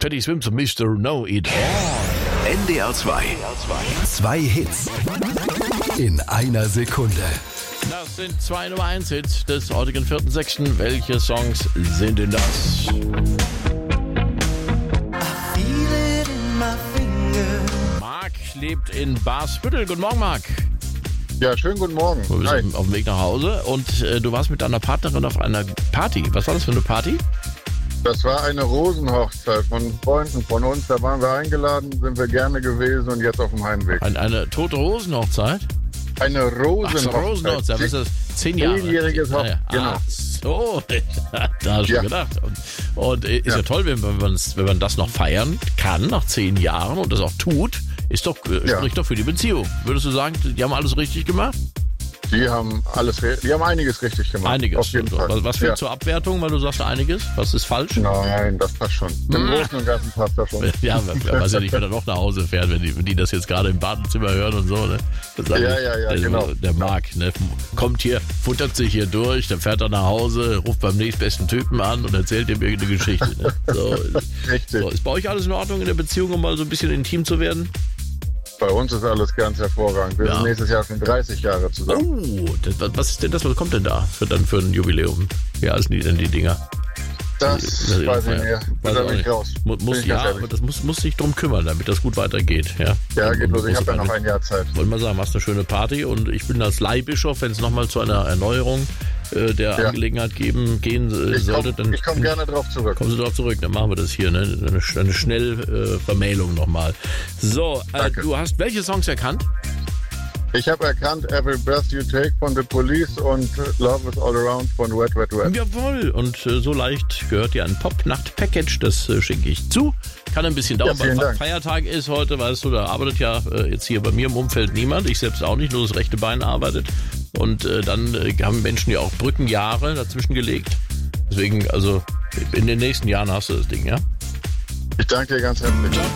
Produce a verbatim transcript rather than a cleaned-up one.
Teddy Swims und Mister Know It All. N D R zwei. Zwei Hits in einer Sekunde. Das sind zwei Nummer eins Hits des heutigen vierten sechsten Welche Songs sind denn das? Marc lebt in Basbüttel. Guten Morgen, Marc. Ja, schönen guten Morgen. Du bist Hi. auf dem Weg nach Hause und äh, du warst mit deiner Partnerin auf einer Party. Was war das für eine Party? Das war eine Rosenhochzeit von Freunden von uns. Da waren wir eingeladen, sind wir gerne gewesen und jetzt auf dem Heimweg. Ein, eine tote Rosenhochzeit? Eine Ach so, Rosenhochzeit. Rosenhochzeit. Was ist das? Zehn Jahre? Zehnjähriges Ja, ja. Hochzeit, genau. Ach so, da hast du Ja. gedacht. Und, und äh, ist ja, Ja. toll, wenn, wenn, man's, wenn man das noch feiern kann, nach zehn Jahren und das auch tut, ist doch, äh, Ja. spricht doch für die Beziehung. Würdest du sagen, die haben alles richtig gemacht? Die haben alles, re- die haben einiges richtig gemacht. Einiges. Auf jeden Fall. Was, was fehlt Ja. zur Abwertung, weil du sagst einiges? Was ist falsch? Nein, das passt schon. Im Großen und Ganzen passt das schon. Ja, man weiß ja nicht, wenn er noch nach Hause fährt, wenn die, wenn die das jetzt gerade im Badezimmer hören und so. Ne? Dann sagen Ja, die, ja, ja, der, genau. Der Marc, ne, kommt hier, futtert sich hier durch, dann fährt er nach Hause, ruft beim nächstbesten Typen an und erzählt ihm irgendeine Geschichte. Ne? So, Richtig. so, ist bei euch alles in Ordnung in der Beziehung, um mal so ein bisschen intim zu werden? Bei uns ist alles ganz hervorragend. Wir Ja. sind nächstes Jahr schon dreißig Jahre zusammen. Oh, das, was ist denn das? Was kommt denn da für, dann für ein Jubiläum? Ja, sind die denn die Dinger? Das Das- weiß ich ja, nicht. weiß Da auch bin ich nicht. raus. Mu- Bin muss, ich ja, ganz aber ehrlich. das muss, muss sich drum kümmern, damit das gut weitergeht. Ja, Ja, geht Und- los. Ich und- habe ja noch ein Jahr Zeit. Wollte mal sagen, machst eine schöne Party und ich bin als Leihbischof, wenn es nochmal zu einer Erneuerung äh, der Ja. Angelegenheit geben, gehen äh, Ich sollte, komme dann komm gerne drauf zurück. kommen Sie darauf zurück, dann machen wir das hier, ne? eine, eine Schnellvermählung äh, Vermählung nochmal. So, äh, Danke. du hast welche Songs erkannt? Ich habe erkannt Every Breath You Take von The Police und Love Is All Around von Wet Wet Wet. Jawohl, und äh, so leicht gehört dir ein Pop-Nacht-Package, das äh, schicke ich zu. Kann ein bisschen dauern, Ja, weil vielen Fe- Dank. Feiertag ist heute, weißt du, da arbeitet ja äh, jetzt hier bei mir im Umfeld niemand, ich selbst auch nicht, nur das rechte Bein arbeitet. Und äh, dann äh, haben Menschen ja auch Brückenjahre dazwischen gelegt. Deswegen, also in den nächsten Jahren hast du das Ding, ja? Ich danke dir ganz herzlich.